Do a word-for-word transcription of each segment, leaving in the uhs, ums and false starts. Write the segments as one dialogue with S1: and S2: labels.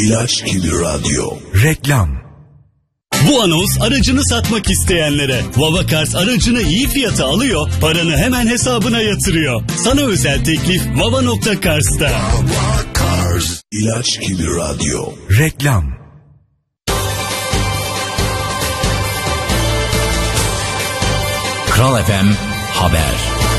S1: İlaç gibi radyo.
S2: Reklam.
S3: Bu anons aracını satmak isteyenlere. Vavakars aracını iyi fiyata alıyor, paranı hemen hesabına yatırıyor. Sana özel teklif vava nokta cars'ta.
S1: Vavakars. İlaç gibi radyo.
S2: Reklam.
S4: Kral F M Haber.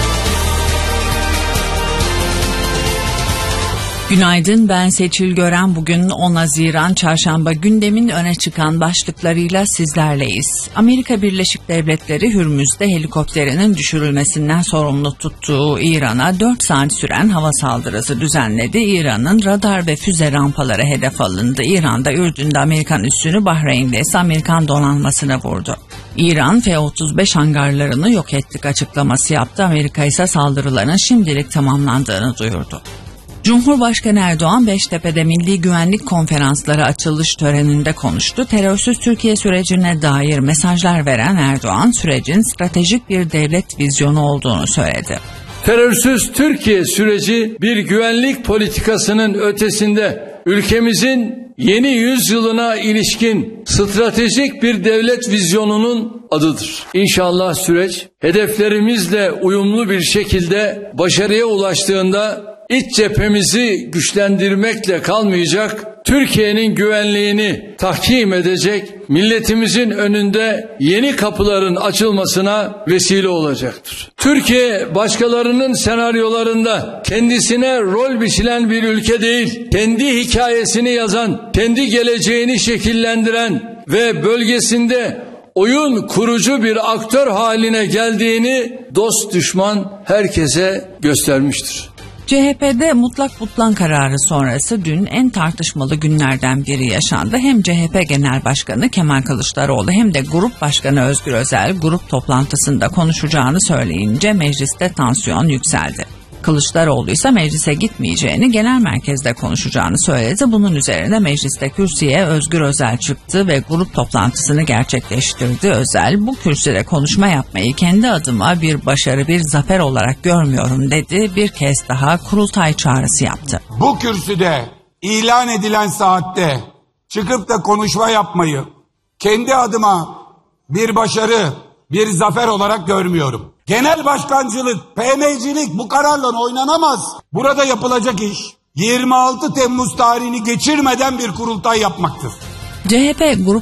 S5: Günaydın, ben Seçil Gören. Bugün on Haziran Çarşamba, gündemin öne çıkan başlıklarıyla sizlerleyiz. Amerika Birleşik Devletleri Hürmüz'de helikopterinin düşürülmesinden sorumlu tuttuğu İran'a dört saat süren hava saldırısı düzenledi. İran'ın radar ve füze rampaları hedef alındı. İran'da Ürdün'de Amerikan üssünü, Bahreyn'de ise Amerikan donanmasını vurdu. İran F otuz beş hangarlarını yok ettik açıklaması yaptı. Amerika ise saldırıların şimdilik tamamlandığını duyurdu. Cumhurbaşkanı Erdoğan Beştepe'de Milli Güvenlik Konferansları açılış töreninde konuştu. Terörsüz Türkiye sürecine dair mesajlar veren Erdoğan, sürecin stratejik bir devlet vizyonu olduğunu söyledi.
S6: Terörsüz Türkiye süreci bir güvenlik politikasının ötesinde ülkemizin yeni yüzyılına ilişkin stratejik bir devlet vizyonunun adıdır. İnşallah süreç hedeflerimizle uyumlu bir şekilde başarıya ulaştığında İç cephemizi güçlendirmekle kalmayacak, Türkiye'nin güvenliğini tahkim edecek, milletimizin önünde yeni kapıların açılmasına vesile olacaktır. Türkiye başkalarının senaryolarında kendisine rol biçilen bir ülke değil, kendi hikayesini yazan, kendi geleceğini şekillendiren ve bölgesinde oyun kurucu bir aktör haline geldiğini dost düşman herkese göstermiştir.
S5: C H P'de mutlak butlan kararı sonrası dün en tartışmalı günlerden biri yaşandı. Hem C H P Genel Başkanı Kemal Kılıçdaroğlu hem de Grup Başkanı Özgür Özel grup toplantısında konuşacağını söyleyince mecliste tansiyon yükseldi. Kılıçdaroğlu ise meclise gitmeyeceğini, genel merkezde konuşacağını söyledi. Bunun üzerine mecliste kürsüye Özgür Özel çıktı ve grup toplantısını gerçekleştirdi. Özel, bu kürsüde konuşma yapmayı kendi adıma bir başarı, bir zafer olarak görmüyorum dedi. Bir kez daha kurultay çağrısı yaptı.
S7: Bu kürsüde ilan edilen saatte çıkıp da konuşma yapmayı kendi adıma bir başarı, bir zafer olarak görmüyorum. Genel başkancılık, P M'cilik bu kararla oynanamaz. Burada yapılacak iş yirmi altı Temmuz tarihini geçirmeden bir kurultay yapmaktır.
S5: C H P Grup